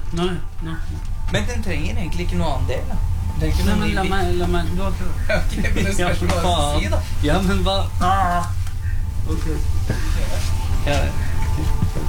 Nei. Men den trenger egentlig ikke noe annen del, da. Nei, men la meg du har ikke... Ok, men det spørs hva du sier, da. Ja, men hva? Ok. Ja,